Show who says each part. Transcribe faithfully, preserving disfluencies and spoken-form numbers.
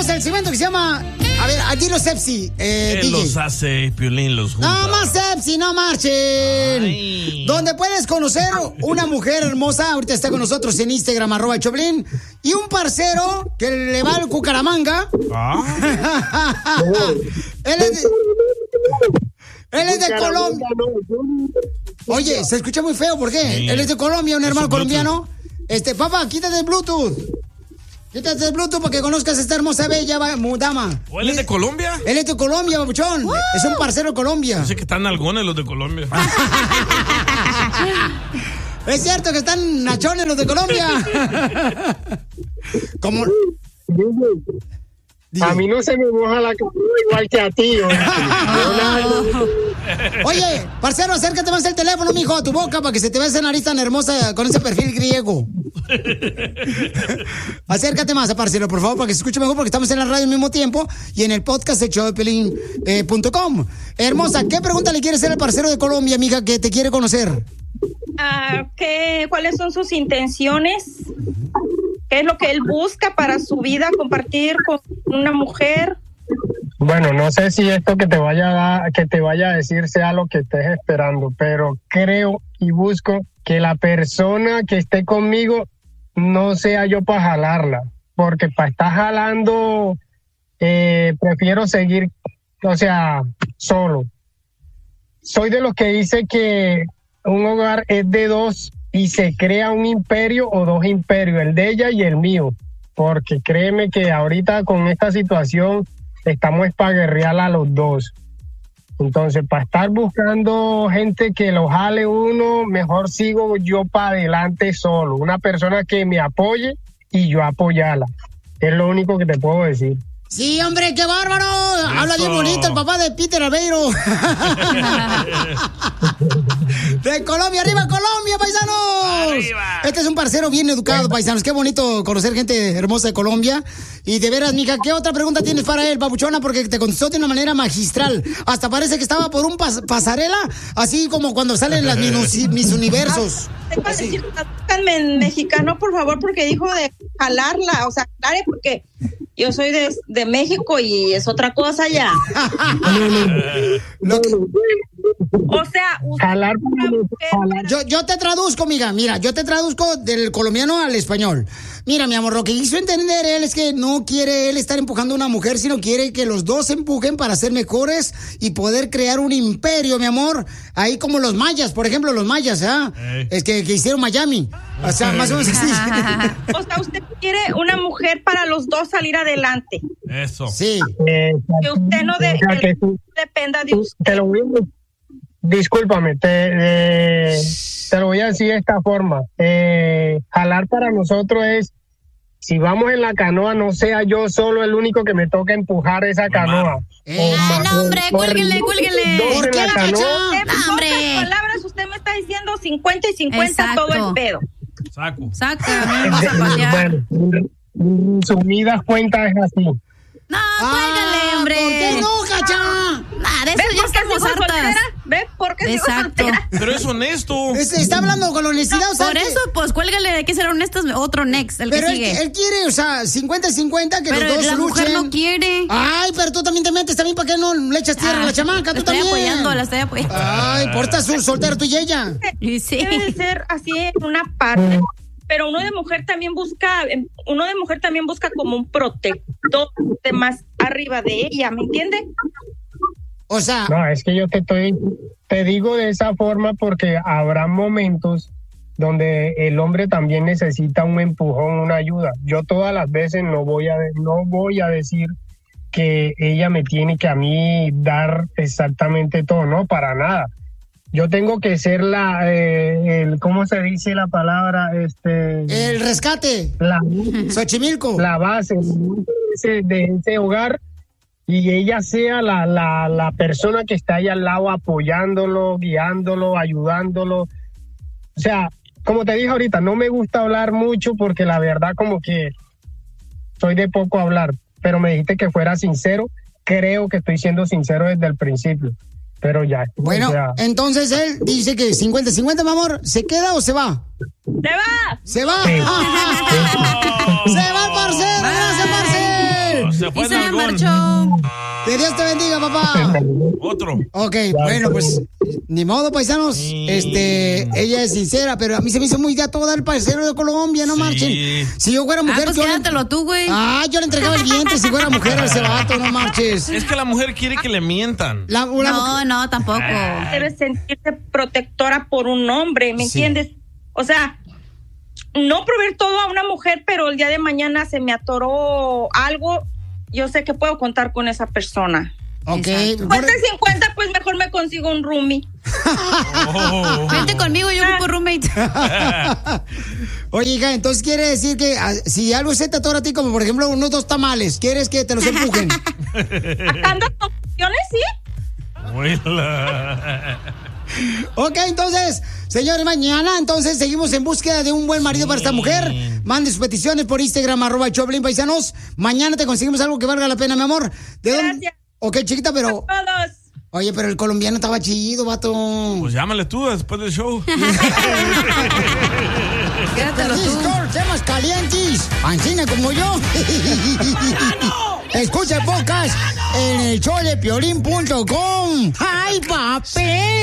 Speaker 1: tenemos el segmento que se llama... A ver, aquí los sepsi. Eh,
Speaker 2: Él los hace, Piolín los junta.
Speaker 1: No más sepsi, no marchen. Ay. Donde puedes conocer una mujer hermosa. Ahorita está con nosotros en Instagram, arroba Choplin. Y un parcero que le va al Cucaramanga. Ah. Él es de... Él es de Colombia. Oye, se escucha muy feo, ¿por qué? Sí. Él es de Colombia, un hermano colombiano. Este, papá, quítate el Bluetooth. Quítate el Bluetooth para que conozcas a esta hermosa bella dama.
Speaker 2: ¿O él es de Colombia?
Speaker 1: Él es de Colombia, babuchón. ¡Wow! Es un parcero de Colombia.
Speaker 2: Yo sé que están algones los de Colombia.
Speaker 1: Es cierto que están nachones los de Colombia. Como...
Speaker 3: A mí no se me moja la cabeza igual que a ti.
Speaker 1: Oye, parcero, acércate más el teléfono, mijo, a tu boca para que se te vea esa nariz tan hermosa con ese perfil griego. Acércate más, parcero, por favor, para que se escuche mejor, porque estamos en la radio al mismo tiempo y en el podcast de show de pelín punto com. Eh, Hermosa, ¿qué pregunta le quieres hacer al parcero de Colombia, amiga, que te quiere conocer?
Speaker 4: Uh, ¿qué, ¿Cuáles son sus intenciones? ¿Qué es lo que él busca para su vida, compartir con una mujer?
Speaker 3: Bueno, no sé si esto que te vaya a, que te vaya a decir sea lo que estés esperando, pero creo y busco que la persona que esté conmigo no sea yo para jalarla, porque para estar jalando eh, prefiero seguir, o sea, solo. Soy de los que dice que un hogar es de dos y se crea un imperio o dos imperios, el de ella y el mío, porque créeme que ahorita con esta situación estamos para guerrear a los dos. Entonces, para estar buscando gente que lo jale uno, mejor sigo yo para adelante solo. Una persona que me apoye y yo apoyarla. Es lo único que te puedo decir.
Speaker 1: Sí, hombre, qué bárbaro. Eso. Habla bien bonito el papá de Peter Aveiro. De Colombia, arriba Colombia, paisanos. Arriba. Este es un parcero bien educado, paisanos. Qué bonito conocer gente hermosa de Colombia. Y de veras, mija, ¿qué otra pregunta tienes para él, papuchona? Porque te contestó de una manera magistral. Hasta parece que estaba por un pas- pasarela, así como cuando salen las mis, mis universos.
Speaker 4: Tengo que decir, en mexicano, por favor, porque dijo de jalarla, o sea, claro, porque yo soy de, de México y es otra cosa ya.
Speaker 1: Lo que...
Speaker 4: O sea,
Speaker 3: jalar,
Speaker 1: jalar. Yo, yo te traduzco, amiga, mira, yo te traduzco del colombiano al español. Mira, mi amor, lo que quiso entender él es que no quiere él estar empujando a una mujer, sino quiere que los dos se empujen para ser mejores y poder crear un imperio, mi amor. Ahí como los mayas, por ejemplo, los mayas, ¿ah? ¿eh? Es que, que hicieron Miami. O sea, más o menos así.
Speaker 4: O sea, usted quiere una mujer para los dos salir adelante.
Speaker 2: Eso.
Speaker 1: Sí.
Speaker 3: Eh,
Speaker 4: que usted no de,
Speaker 3: o sea, que tú,
Speaker 4: dependa de usted.
Speaker 3: Te lo voy a, discúlpame, te, eh, te lo voy a decir de esta forma. Eh, jalar para nosotros es, si vamos en la canoa, no sea yo solo el único que me toca empujar esa canoa.
Speaker 5: Eh, oh, no, hombre, cuélguenle, cuélguenle.
Speaker 1: ¿Por qué la canoa?
Speaker 4: En
Speaker 5: hombre.
Speaker 4: pocas palabras, usted me está diciendo cincuenta y cincuenta. Exacto. Todo el pedo.
Speaker 2: Saco.
Speaker 5: Saca, me vas a patear.
Speaker 3: Bueno, sumidas cuentas es así.
Speaker 5: No, cuélgale, hombre.
Speaker 1: ¿Por qué no, cacha?
Speaker 5: Nada, de eso ya estamos hartas.
Speaker 4: ¿Ves por qué sigo
Speaker 5: Exacto.
Speaker 4: soltera?
Speaker 2: Pero es honesto.
Speaker 1: Es, está hablando con honestidad, o sea,
Speaker 5: por
Speaker 1: que...
Speaker 5: eso, pues cuélgale, hay que ser honestos. Otro next, el
Speaker 1: pero
Speaker 5: que
Speaker 1: él,
Speaker 5: sigue.
Speaker 1: él quiere, o sea, cincuenta y cincuenta, que
Speaker 5: pero
Speaker 1: los dos
Speaker 5: la
Speaker 1: luchen.
Speaker 5: mujer no quiere.
Speaker 1: Ay, pero tú también te metes también, ¿para qué no le echas tierra ah, a la chamaca? Tú
Speaker 5: la estoy
Speaker 1: también.
Speaker 5: apoyando, la estoy apoyando.
Speaker 1: Ay, por estar soltero tú y ella.
Speaker 5: Y sí.
Speaker 4: Debe de ser así en una parte. Pero uno de mujer también busca, uno de mujer también busca como un protector de más arriba de ella, ¿me entiende?
Speaker 1: O sea,
Speaker 3: no, es que yo te estoy, te digo de esa forma porque habrá momentos donde el hombre también necesita un empujón, una ayuda. Yo todas las veces no voy a, no voy a decir que ella me tiene que a mí dar exactamente todo, no, para nada. Yo tengo que ser la, eh, el, ¿cómo se dice la palabra? Este,
Speaker 1: el rescate.
Speaker 3: La,
Speaker 1: Xochimilco.
Speaker 3: La base de ese, de ese hogar y ella sea la, la, la persona que está ahí al lado apoyándolo, guiándolo, ayudándolo. O sea, como te dije ahorita, no me gusta hablar mucho porque la verdad como que soy de poco hablar, pero me dijiste que fuera sincero. Creo que estoy siendo sincero desde el principio. Pero ya.
Speaker 1: Bueno,
Speaker 3: o sea,
Speaker 1: entonces él dice que cincuenta cincuenta, mi amor, ¿se queda o se va?
Speaker 4: ¡Se va!
Speaker 1: ¡Se va!
Speaker 3: Sí.
Speaker 1: ¡Se va el parcero! ¡Gracias, Marcel!
Speaker 2: Se fue
Speaker 5: Y se
Speaker 2: Nalgón.
Speaker 5: marchó.
Speaker 1: Que Dios te bendiga, papá.
Speaker 2: Otro.
Speaker 1: Ok, bueno, pues, ni modo, paisanos.
Speaker 2: Sí.
Speaker 1: Este, ella es sincera, pero a mí se me hizo muy gato dar el parcero de Colombia, no
Speaker 2: Sí.
Speaker 1: marchen. Si yo fuera
Speaker 5: Ah,
Speaker 1: mujer,
Speaker 5: pues
Speaker 1: yo le-
Speaker 5: quédatelo tú, güey.
Speaker 1: Ah, yo le entregaba el vientre si fuera mujer a ese vato, no marches.
Speaker 2: Es que la mujer quiere que le mientan.
Speaker 1: La, una
Speaker 5: No,
Speaker 1: mujer-
Speaker 5: no, tampoco.
Speaker 4: Debe sentirse protectora por un hombre, ¿me
Speaker 1: Sí.
Speaker 4: entiendes? O sea, no proveer todo a una mujer, pero el día de mañana se me atoró algo, yo sé que puedo contar con esa persona.
Speaker 1: Ok.
Speaker 5: Exacto.
Speaker 4: cincuenta y cincuenta, pues mejor me consigo un roomie.
Speaker 2: Oh.
Speaker 5: Vente conmigo, yo ocupo roommate.
Speaker 1: Oye, hija, entonces quiere decir que ah, si algo se te atora a ti, como por ejemplo unos dos tamales, ¿quieres que te los empujen?
Speaker 4: Acá andan con opciones, ¿sí?
Speaker 2: Abuela.
Speaker 1: Ok, entonces, señores, mañana entonces seguimos en búsqueda de un buen marido para esta mujer. Mande sus peticiones por Instagram, arroba Choplin Paisanos. Mañana te conseguimos algo que valga la pena, mi amor. ¿De dónde?
Speaker 4: Gracias.
Speaker 1: Ok, chiquita, pero...
Speaker 4: Todos.
Speaker 1: Oye, pero el colombiano estaba chido, vato.
Speaker 2: Pues llámale tú después del show.
Speaker 5: Quédatelo tú.
Speaker 1: Listo, temas calientes. Ancina como yo. Escucha el podcast en el show de piolín punto com. ¡Ay, papel!